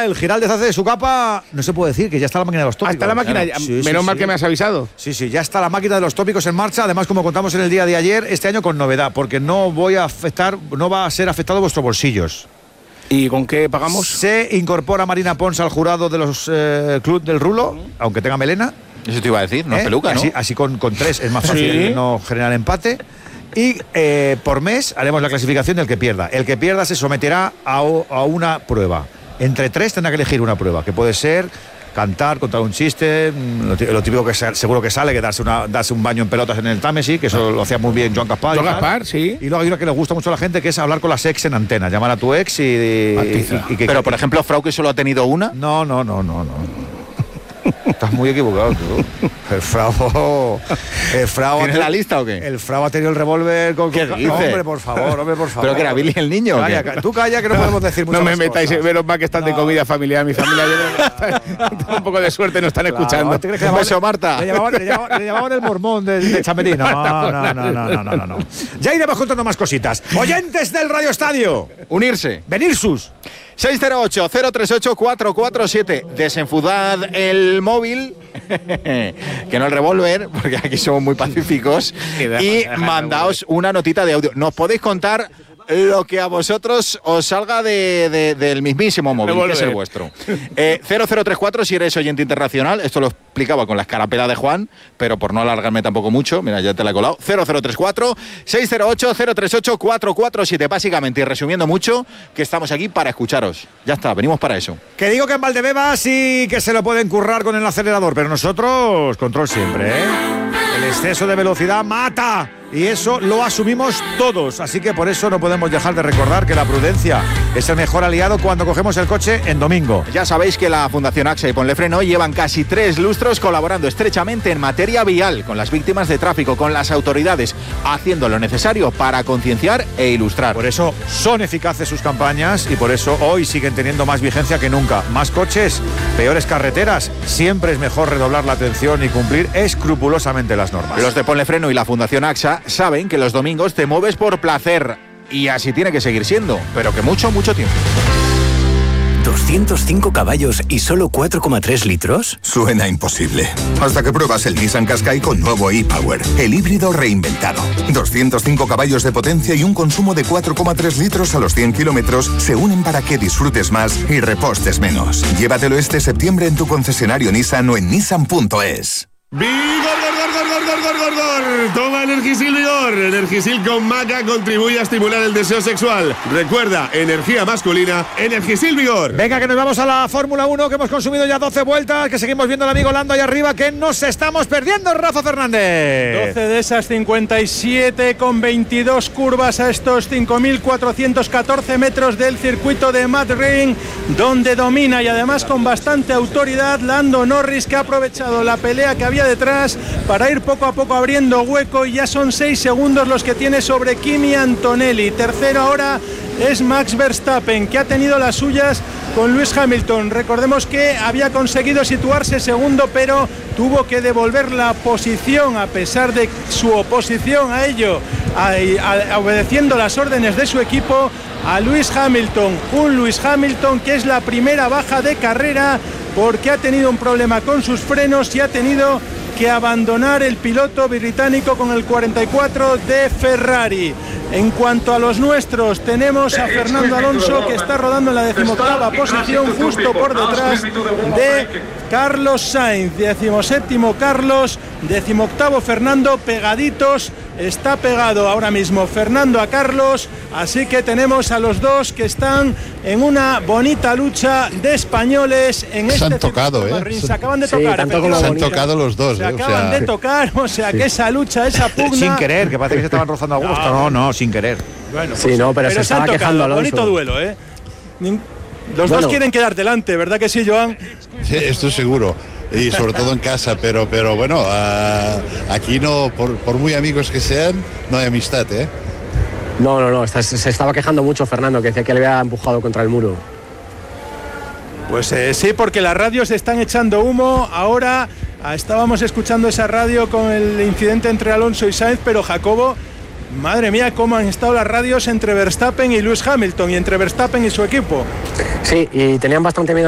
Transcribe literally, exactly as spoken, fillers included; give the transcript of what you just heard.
ya el Giraldez hace de su capa. No se puede decir que ya está la máquina de los tópicos. Hasta la máquina, ya, sí, menos sí, mal sí. que me has avisado. Sí, sí, ya está la máquina de los tópicos en marcha. Además, como contamos en el día de ayer, este año con novedad, porque no voy a afectar, no va a ser afectado vuestros bolsillos. ¿Y con qué pagamos? Se incorpora Marina Pons al jurado de los eh, Club del Rulo, aunque tenga melena. Eso te iba a decir, no es ¿Eh? peluca, ¿no? Así, así con, con tres es más fácil ¿Sí? no generar empate. Y eh, por mes haremos la clasificación del que pierda. El que pierda se someterá a, o- a una prueba. Entre tres tendrá que elegir una prueba, que puede ser cantar, contar un chiste, mm, lo tí- lo típico que sa- seguro que sale, que darse, una, darse un baño en pelotas en el Támesis, que eso lo hacía muy bien Joan Gaspar. Joan y tal. Gaspar, sí. Y luego hay una que le gusta mucho a la gente, que es hablar con las ex en antena, llamar a tu ex y... y- Matiza. y que- Pero, por ejemplo, Frau, solo ha tenido una. No, no, no, no, no. Estás muy equivocado tú. El Frau. El Frau. ¿Tienes la lista o qué? El Frau ha tenido el revólver con. ¿Qué con- dice? Hombre, por favor, hombre, por favor. ¿Pero que era Billy el niño o Calla, qué? ca- tú calla, que no podemos decir mucho No me más metáis, cosas. menos mal que están de No. comida familiar. Mi familia yo creo que está- un poco de suerte, no están Claro, escuchando. ¿tú crees que Un llamaban- beso, Marta. Le llamaban, le llamaban- le llamaban el mormón de, de Chamerí. No, no, no, no, no, no, no, no. Ya iremos contando más cositas. Oyentes del Radio Estadio. Unirse. Venir sus. seis cero ocho, cero tres ocho, cuatro cuatro siete. Desenfundad el móvil, que no el revólver, porque aquí somos muy pacíficos. Sí, deja- Y deja el mandaos una notita de audio. Nos podéis contar lo que a vosotros os salga de, de- del mismísimo móvil, que es el Revólver. vuestro. Eh, cero cero tres cuatro si eres oyente internacional. Esto lo explicaba con la escarapela de Juan, pero por no alargarme tampoco mucho, mira, ya te la he colado. cero cero tres cuatro, seis cero ocho, cero tres ocho, cuatro cuatro siete. Básicamente, y resumiendo mucho, que estamos aquí para escucharos. Ya está, venimos para eso. Que digo que en Valdebebas sí que se lo pueden currar con el acelerador, pero nosotros, control siempre, ¿eh? El exceso de velocidad mata y eso lo asumimos todos. Así que por eso no podemos dejar de recordar que la prudencia es el mejor aliado cuando cogemos el coche en domingo. Ya sabéis que la Fundación AXA y Ponle Freno llevan casi tres lustros colaborando estrechamente en materia vial con las víctimas de tráfico, con las autoridades, haciendo lo necesario para concienciar e ilustrar. Por eso son eficaces sus campañas y por eso hoy siguen teniendo más vigencia que nunca. Más coches, peores carreteras. Siempre es mejor redoblar la atención y cumplir escrupulosamente las normas. Los de Ponle Freno y la Fundación AXA saben que los domingos te mueves por placer y así tiene que seguir siendo, pero que mucho, mucho tiempo. ¿doscientos cinco caballos y solo cuatro coma tres litros? Suena imposible. Hasta que pruebas el Nissan Qashqai con nuevo e-Power, el híbrido reinventado. doscientos cinco caballos de potencia y un consumo de cuatro coma tres litros a los cien kilómetros se unen para que disfrutes más y repostes menos. Llévatelo este septiembre en tu concesionario Nissan o en nissan punto es. ¡Vigor, gor, gor, gor, gor, gor, gor, gor! Toma Energisil Vigor. Energisil con maca contribuye a estimular el deseo sexual. Recuerda, energía masculina, Energisil Vigor. Venga, que nos vamos a la Fórmula uno, que hemos consumido ya doce vueltas, que seguimos viendo al amigo Lando ahí arriba, que nos estamos perdiendo, Rafa Fernández. doce de esas cincuenta y siete con veintidós curvas a estos cinco mil cuatrocientos catorce metros del circuito de Madrid, donde domina y además con bastante autoridad Lando Norris, que ha aprovechado la pelea que había detrás para ir poco a poco abriendo hueco y ya son seis segundos los que tiene sobre Kimi Antonelli. Tercero ahora es Max Verstappen, que ha tenido las suyas con Lewis Hamilton. Recordemos que había conseguido situarse segundo, pero tuvo que devolver la posición a pesar de su oposición a ello, a, a, obedeciendo las órdenes de su equipo, a Lewis Hamilton. Un Lewis Hamilton que es la primera baja de carrera porque ha tenido un problema con sus frenos y ha tenido que abandonar el piloto británico con el cuarenta y cuatro de Ferrari. En cuanto a los nuestros, tenemos a Fernando Alonso, que está rodando en la decimoctava posición, justo por detrás de Carlos Sainz. Decimoséptimo Carlos, decimoctavo Fernando, pegaditos. Está pegado ahora mismo Fernando a Carlos, así que tenemos a los dos que están en una bonita lucha de españoles en Se este han tocado, ¿eh? Marrín. Se acaban de Sí, tocar, tanto como Se han bonita. tocado los dos, se ¿eh? O acaban sea, de tocar, o sea que esa lucha, esa pugna. Sin querer, que parece que se estaban rozando a gusto. No, no, sin querer. Bueno, Sí, no, pero se han estaba tocado. quejando Alonso. Bonito duelo, ¿eh? Nin- Los Bueno. dos quieren quedar delante, ¿verdad que sí, Joan? sí, esto es seguro. Y sobre todo en casa, pero pero bueno, ah, aquí no, por, por muy amigos que sean, no hay amistad, ¿eh? No, no, no, está- se estaba quejando mucho Fernando, que decía que le había empujado contra el muro. Pues eh, sí, porque las radios están echando humo. Ahora ah, estábamos escuchando esa radio con el incidente entre Alonso y Sainz, pero Jacobo, madre mía, cómo han estado las radios entre Verstappen y Lewis Hamilton y entre Verstappen y su equipo. Sí, y tenían bastante miedo